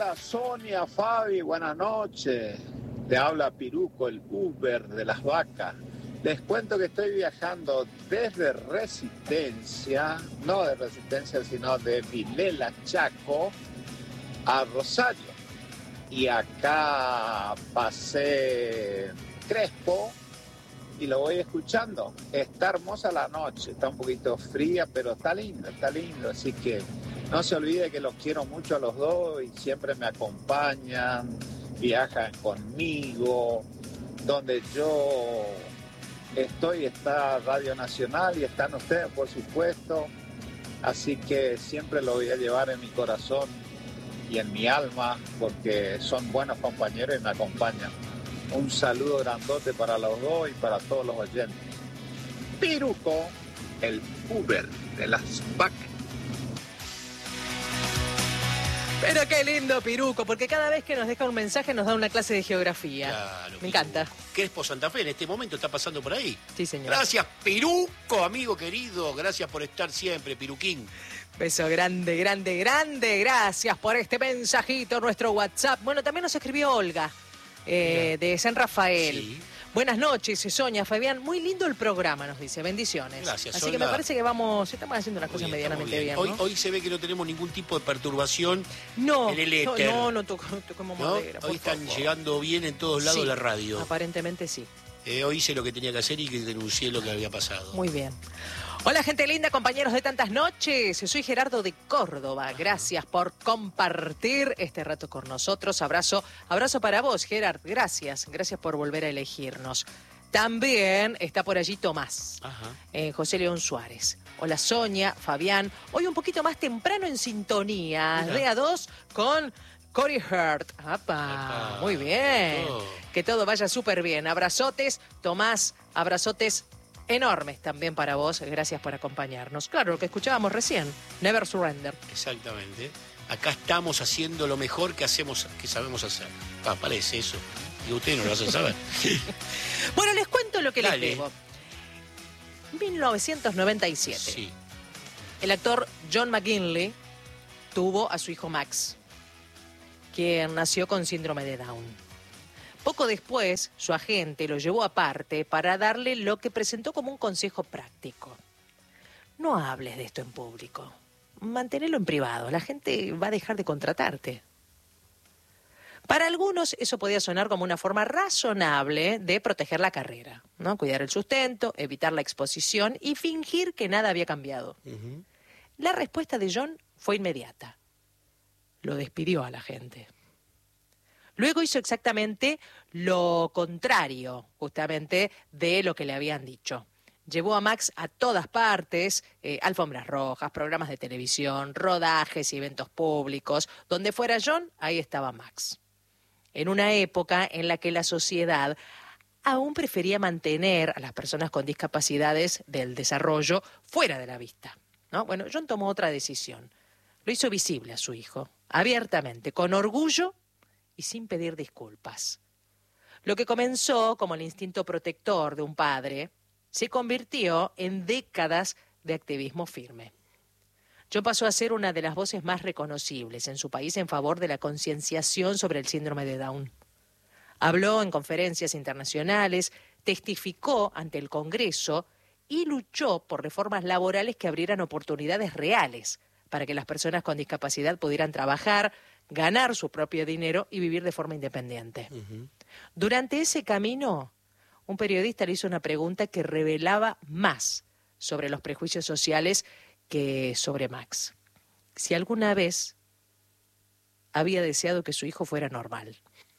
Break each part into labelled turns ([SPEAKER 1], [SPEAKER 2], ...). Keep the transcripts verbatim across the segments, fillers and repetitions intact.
[SPEAKER 1] Hola Sonia, Fabi, buenas noches. Te habla Piruco, el Uber de las vacas. Les cuento que estoy viajando desde Resistencia, no de Resistencia, sino de Vilela, Chaco, a Rosario. Y acá pasé Crespo y lo voy escuchando. Está hermosa la noche, está un poquito fría, pero está lindo, está lindo. Así que no se olvide que los quiero mucho a los dos y siempre me acompañan, viajan conmigo. Donde yo estoy está Radio Nacional y están ustedes, por supuesto. Así que siempre lo voy a llevar en mi corazón y en mi alma, porque son buenos compañeros y me acompañan. Un saludo grandote para los dos y para todos los oyentes. Piruco, el Uber de las vacas.
[SPEAKER 2] Pero qué lindo Piruco, porque cada vez que nos deja un mensaje nos da una clase de geografía.
[SPEAKER 3] Claro,
[SPEAKER 2] me encanta.
[SPEAKER 3] Crespo Santa Fe en este momento está pasando por ahí.
[SPEAKER 2] Sí, señor.
[SPEAKER 3] Gracias, Piruco, amigo querido. Gracias por estar siempre, Piruquín.
[SPEAKER 2] Beso grande, grande, grande. Gracias por este mensajito, nuestro WhatsApp. Bueno, también nos escribió Olga, eh, de San Rafael.
[SPEAKER 3] Sí.
[SPEAKER 2] Buenas noches, Sonia, Fabián. Muy lindo el programa, nos dice. Bendiciones.
[SPEAKER 3] Gracias,
[SPEAKER 2] Así
[SPEAKER 3] Olga.
[SPEAKER 2] que me parece que vamos, estamos haciendo las
[SPEAKER 3] Muy
[SPEAKER 2] cosas
[SPEAKER 3] bien,
[SPEAKER 2] medianamente
[SPEAKER 3] bien.
[SPEAKER 2] bien, ¿no?
[SPEAKER 3] Hoy, hoy se ve que no tenemos ningún tipo de perturbación
[SPEAKER 2] no,
[SPEAKER 3] en el
[SPEAKER 2] no,
[SPEAKER 3] éter.
[SPEAKER 2] no, no toco- no toquemos
[SPEAKER 3] ¿no?
[SPEAKER 2] madera, por
[SPEAKER 3] Hoy están
[SPEAKER 2] favor.
[SPEAKER 3] llegando bien en todos lados
[SPEAKER 2] Sí,
[SPEAKER 3] la radio.
[SPEAKER 2] Aparentemente sí.
[SPEAKER 3] Eh, hoy hice lo que tenía que hacer y que denuncié lo que había pasado.
[SPEAKER 2] Muy bien. Hola, gente linda, compañeros de tantas noches. Soy Gerardo de Córdoba. Gracias por compartir este rato con nosotros. Abrazo, abrazo para vos, Gerard. Gracias, gracias por volver a elegirnos. También está por allí Tomás,
[SPEAKER 3] Ajá.
[SPEAKER 2] eh, José León Suárez. Hola, Sonia, Fabián. Hoy un poquito más temprano en sintonía.
[SPEAKER 3] Mira.
[SPEAKER 2] De a dos con Corey Hurt. ¡Apa!
[SPEAKER 3] Apa.
[SPEAKER 2] Muy bien.
[SPEAKER 3] Oh.
[SPEAKER 2] Que todo vaya súper bien. Abrazotes, Tomás, abrazotes enormes también para vos. Gracias por acompañarnos. Claro, lo que escuchábamos recién, Never Surrender.
[SPEAKER 3] Exactamente. Acá estamos haciendo lo mejor que hacemos, que sabemos hacer. Ah, parece eso. Y ustedes no lo hacen saber.
[SPEAKER 2] Bueno, les cuento lo que
[SPEAKER 3] Dale.
[SPEAKER 2] les debo. mil novecientos noventa y siete.
[SPEAKER 3] Sí.
[SPEAKER 2] El actor John McGinley tuvo a su hijo Max, quien nació con síndrome de Down. Poco después, su agente lo llevó aparte para darle lo que presentó como un consejo práctico. No hables de esto en público. Manténelo en privado. La gente va a dejar de contratarte. Para algunos eso podía sonar como una forma razonable de proteger la carrera, ¿no? Cuidar el sustento, evitar la exposición y fingir que nada había cambiado.
[SPEAKER 3] Uh-huh.
[SPEAKER 2] La respuesta de John fue inmediata. Lo despidió a la gente. Luego hizo exactamente lo contrario, justamente, de lo que le habían dicho. Llevó a Max a todas partes, eh, alfombras rojas, programas de televisión, rodajes y eventos públicos. Donde fuera John, ahí estaba Max. En una época en la que la sociedad aún prefería mantener a las personas con discapacidades del desarrollo fuera de la vista, ¿no? Bueno, John tomó otra decisión. Lo hizo visible a su hijo, abiertamente, con orgullo y sin pedir disculpas. Lo que comenzó como el instinto protector de un padre se convirtió en décadas de activismo firme. John pasó a ser una de las voces más reconocibles en su país en favor de la concienciación sobre el síndrome de Down. Habló en conferencias internacionales, testificó ante el Congreso y luchó por reformas laborales que abrieran oportunidades reales para que las personas con discapacidad pudieran trabajar, ganar su propio dinero y vivir de forma independiente.
[SPEAKER 3] Uh-huh.
[SPEAKER 2] Durante ese camino, un periodista le hizo una pregunta que revelaba más sobre los prejuicios sociales que sobre Max. Si alguna vez había deseado que su hijo fuera normal.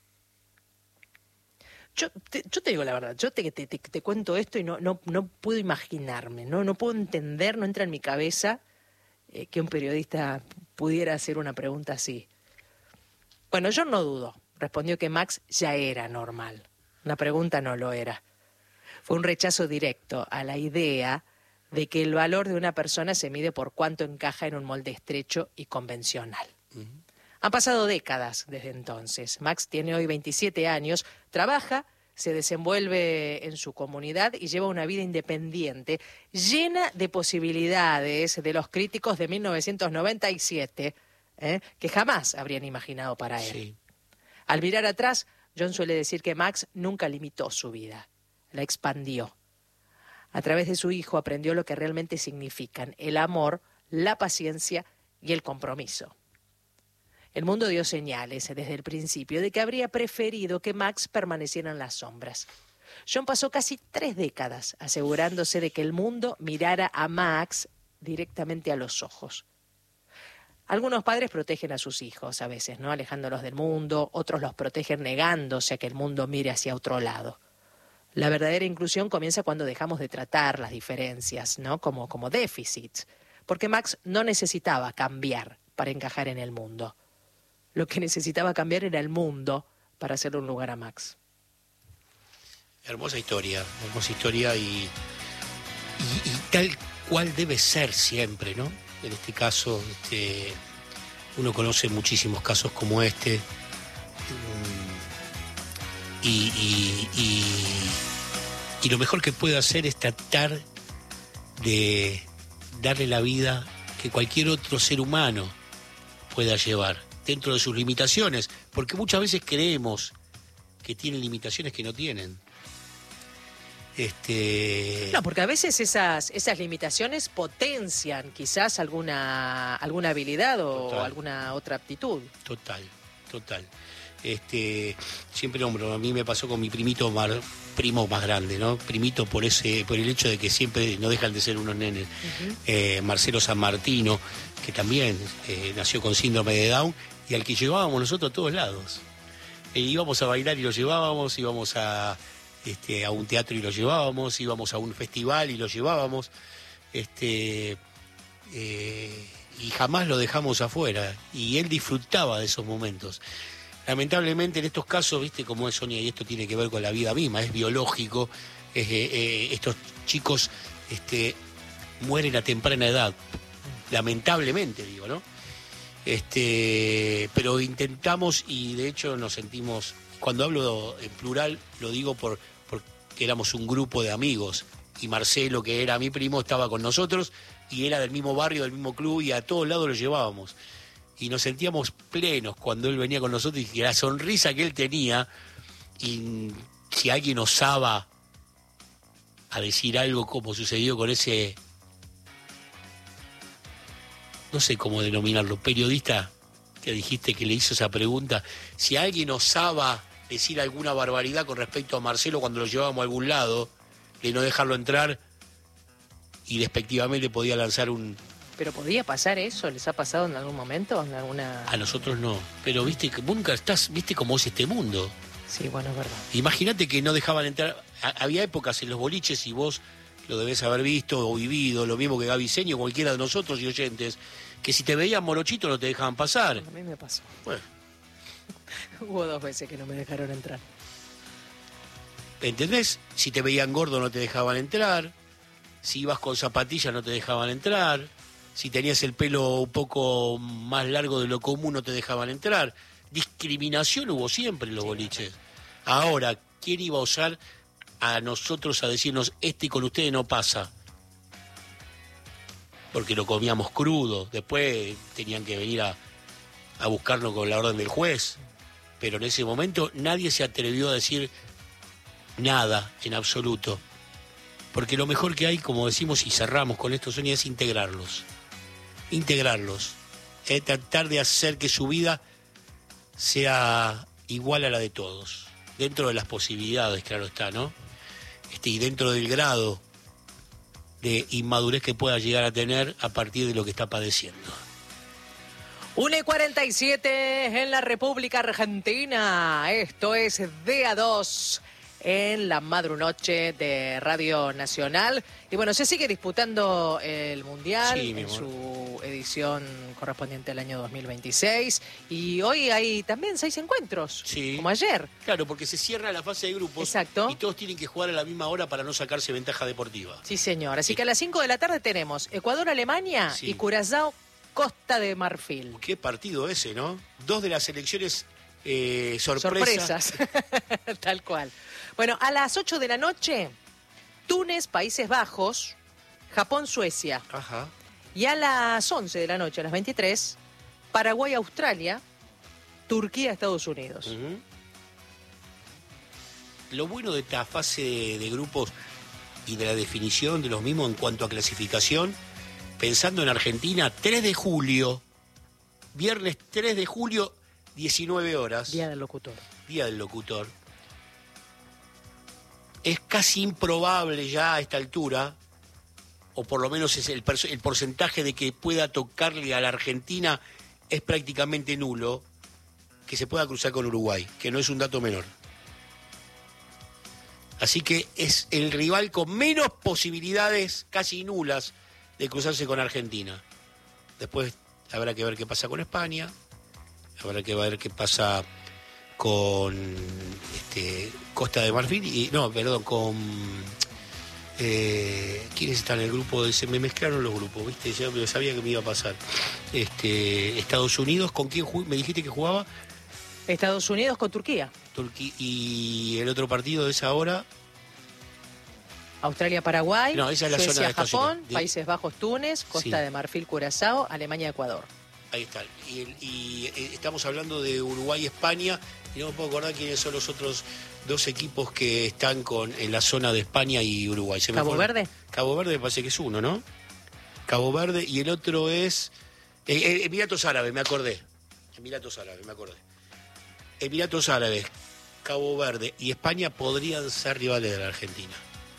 [SPEAKER 2] Yo te, yo te digo la verdad, yo te, te, te, te cuento esto y no, no, no puedo imaginarme, no, no puedo entender, no entra en mi cabeza eh, que un periodista pudiera hacer una pregunta así. Bueno, yo no dudo, respondió que Max ya era normal. La pregunta no lo era. Fue un rechazo directo a la idea de que el valor de una persona se mide por cuánto encaja en un molde estrecho y convencional. Uh-huh. Han pasado décadas desde entonces. Max tiene hoy veintisiete años, trabaja, se desenvuelve en su comunidad y lleva una vida independiente, llena de posibilidades de los críticos de mil novecientos noventa y siete, ¿eh? que jamás habrían imaginado para él.
[SPEAKER 3] Sí.
[SPEAKER 2] Al mirar atrás, John suele decir que Max nunca limitó su vida, la expandió. A través de su hijo aprendió lo que realmente significan el amor, la paciencia y el compromiso. El mundo dio señales desde el principio de que habría preferido que Max permaneciera en las sombras. John pasó casi tres décadas asegurándose de que el mundo mirara a Max directamente a los ojos. Algunos padres protegen a sus hijos a veces, ¿no? Alejándolos del mundo, otros los protegen negándose a que el mundo mire hacia otro lado. La verdadera inclusión comienza cuando dejamos de tratar las diferencias, ¿no? Como, como déficits, porque Max no necesitaba cambiar para encajar en el mundo. Lo que necesitaba cambiar era el mundo para hacerle un lugar a Max.
[SPEAKER 3] Hermosa historia, hermosa historia y, y, y tal cual debe ser siempre, ¿no? En este caso, este, uno conoce muchísimos casos como este y, y, y, y lo mejor que puede hacer es tratar de darle la vida que cualquier otro ser humano pueda llevar dentro de sus limitaciones, porque muchas veces creemos que tienen limitaciones que no tienen. Este...
[SPEAKER 2] No, porque a veces esas, esas limitaciones potencian quizás alguna, alguna habilidad o
[SPEAKER 3] Total.
[SPEAKER 2] alguna otra aptitud.
[SPEAKER 3] Total, total. Este, siempre nombro, a mí me pasó con mi primito mar, primo más grande, ¿no? Primito por ese, por el hecho de que siempre no dejan de ser unos nenes. Uh-huh. eh, Marcelo San Martino, que también eh, nació con síndrome de Down y al que llevábamos nosotros a todos lados. Eh, íbamos a bailar y lo llevábamos, íbamos a Este, a un teatro y lo llevábamos, íbamos a un festival y lo llevábamos, este, eh, y jamás lo dejamos afuera, y él disfrutaba de esos momentos. Lamentablemente en estos casos, viste cómo es, Sonia, y esto tiene que ver con la vida misma, es biológico, es, eh, eh, estos chicos este, mueren a temprana edad, lamentablemente digo, ¿no? Este, pero intentamos y de hecho nos sentimos, cuando hablo en plural lo digo por que éramos un grupo de amigos y Marcelo, que era mi primo, estaba con nosotros y era del mismo barrio, del mismo club y a todos lados lo llevábamos. Y nos sentíamos plenos cuando él venía con nosotros y la sonrisa que él tenía, y si alguien osaba a decir algo como sucedió con ese, no sé cómo denominarlo, periodista que dijiste que le hizo esa pregunta, si alguien osaba decir alguna barbaridad con respecto a Marcelo cuando lo llevábamos a algún lado, de no dejarlo entrar y despectivamente podía lanzar un...
[SPEAKER 2] ¿Pero podía pasar eso? ¿Les ha pasado en algún momento? ¿En alguna...
[SPEAKER 3] A nosotros no, pero viste que nunca estás, viste cómo es este mundo.
[SPEAKER 2] Sí, bueno, es verdad.
[SPEAKER 3] Imagínate que no dejaban entrar, había épocas en los boliches y vos lo debés haber visto o vivido, lo mismo que Gaby Seño, cualquiera de nosotros y oyentes, que si te veían morochito no te dejaban pasar.
[SPEAKER 2] A mí me pasó.
[SPEAKER 3] Bueno.
[SPEAKER 2] Hubo dos veces que no me dejaron entrar.
[SPEAKER 3] ¿Entendés? Si te veían gordo no te dejaban entrar. Si ibas con zapatillas no te dejaban entrar. Si tenías el pelo un poco más largo de lo común no te dejaban entrar. Discriminación hubo siempre en los sí, boliches. Ahora, ¿quién iba a osar a nosotros a decirnos este con ustedes no pasa? Porque lo comíamos crudo. Después tenían que venir a, a buscarnos con la orden del juez. Pero en ese momento nadie se atrevió a decir nada en absoluto. Porque lo mejor que hay, como decimos y cerramos con esto, Sonia, es integrarlos. Integrarlos. Es tratar de hacer que su vida sea igual a la de todos. Dentro de las posibilidades, claro está, ¿no? Este, y dentro del grado de inmadurez que pueda llegar a tener a partir de lo que está padeciendo.
[SPEAKER 2] una y cuarenta y siete en la República Argentina. Esto es D A dos en la madrunoche de Radio Nacional. Y bueno, se sigue disputando el Mundial
[SPEAKER 3] sí,
[SPEAKER 2] en su edición correspondiente al año dos mil veintiséis. Y hoy hay también seis encuentros,
[SPEAKER 3] sí,
[SPEAKER 2] como ayer.
[SPEAKER 3] Claro, porque se cierra la fase de grupos.
[SPEAKER 2] Exacto.
[SPEAKER 3] Y todos tienen que jugar a la misma hora para no sacarse ventaja deportiva.
[SPEAKER 2] Sí, señor. Así que a las cinco de la tarde tenemos Ecuador-Alemania sí. y Curazao Costa de Marfil.
[SPEAKER 3] Qué partido ese, ¿no? Dos de las selecciones eh, sorpresa.
[SPEAKER 2] sorpresas. Tal cual. Bueno, a las ocho de la noche, Túnez, Países Bajos, Japón, Suecia.
[SPEAKER 3] Ajá.
[SPEAKER 2] Y a las once de la noche, a las veintitrés, Paraguay-Australia, Turquía-Estados Unidos.
[SPEAKER 3] Uh-huh. Lo bueno de esta fase de, de grupos y de la definición de los mismos en cuanto a clasificación, pensando en Argentina, tres de julio, viernes tres de julio, diecinueve horas.
[SPEAKER 2] Día del locutor.
[SPEAKER 3] Día del locutor. Es casi improbable ya a esta altura, o por lo menos es el, el porcentaje de que pueda tocarle a la Argentina es prácticamente nulo, que se pueda cruzar con Uruguay, que no es un dato menor. Así que es el rival con menos posibilidades, casi nulas, de cruzarse con Argentina. Después habrá que ver qué pasa con España, habrá que ver qué pasa con este, Costa de Marfil, y no, perdón, con... Eh, ¿quiénes están en el grupo? De, se me mezclaron los grupos, ¿viste? Yo sabía que me iba a pasar. Este, Estados Unidos, ¿con quién me dijiste que jugaba?
[SPEAKER 2] Estados Unidos con Turquía.
[SPEAKER 3] Turquía. Y el otro partido es ahora...
[SPEAKER 2] Australia-Paraguay,
[SPEAKER 3] no, esa es la zona de
[SPEAKER 2] Japón,
[SPEAKER 3] de...
[SPEAKER 2] Países Bajos, Túnez, Costa sí. de Marfil, Curazao, Alemania-Ecuador.
[SPEAKER 3] Ahí está. Y, el, y eh, estamos hablando de Uruguay-España, y no me puedo acordar quiénes son los otros dos equipos que están con en la zona de España y Uruguay. ¿Se me
[SPEAKER 2] ¿Cabo
[SPEAKER 3] fue?
[SPEAKER 2] Verde?
[SPEAKER 3] Cabo Verde me parece que es uno, ¿no? Cabo Verde, y el otro es... Eh, eh, Emiratos Árabes, me acordé. Emiratos Árabes, me acordé. Emiratos Árabes, Cabo Verde y España podrían ser rivales de la Argentina.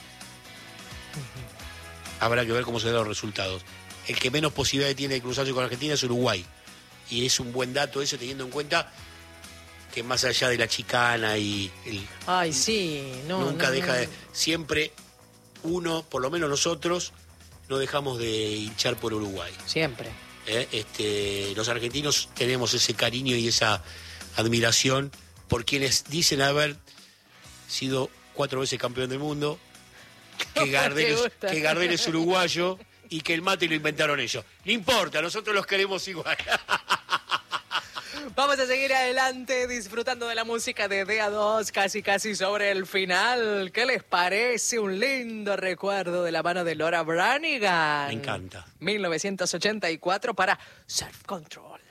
[SPEAKER 3] Uh-huh. Habrá que ver cómo se dan los resultados. El que menos posibilidades tiene de cruzarse con Argentina es Uruguay. Y es un buen dato eso, teniendo en cuenta que más allá de la chicana y... El,
[SPEAKER 2] Ay, sí, no,
[SPEAKER 3] nunca
[SPEAKER 2] no,
[SPEAKER 3] deja
[SPEAKER 2] no.
[SPEAKER 3] de... Siempre uno, por lo menos nosotros, no dejamos de hinchar por Uruguay.
[SPEAKER 2] Siempre.
[SPEAKER 3] ¿Eh? Este, los argentinos tenemos ese cariño y esa admiración por quienes dicen haber sido cuatro veces campeón del mundo, que Gardel, es, que Gardel es uruguayo y que el mate lo inventaron ellos. No importa, nosotros los queremos igual.
[SPEAKER 2] Vamos a seguir adelante disfrutando de la música de D A dos, casi casi sobre el final. ¿Qué les parece? Un lindo recuerdo de la mano de Laura Branigan.
[SPEAKER 3] Me encanta.
[SPEAKER 2] mil novecientos ochenta y cuatro para Self Control.